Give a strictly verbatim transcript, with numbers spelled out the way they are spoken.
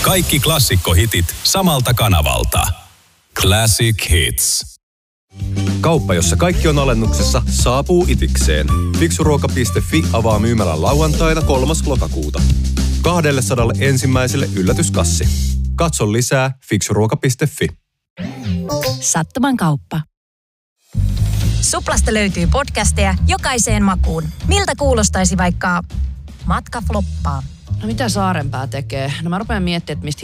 Kaikki klassikkohitit samalta kanavalta. Classic Hits. Kauppa, jossa kaikki on alennuksessa, saapuu itikseen. Fiksuruoka piste fi avaa myymälän lauantaina kolmas lokakuuta. kaksisataa ensimmäiselle yllätyskassi. Katso lisää fiksuruoka piste fi. Sattuman kauppa. Suplasta löytyy podcasteja jokaiseen makuun. Miltä kuulostaisi vaikka matka floppaa? No mitä Saarenpää tekee? No mä rupean miettimään, että mistä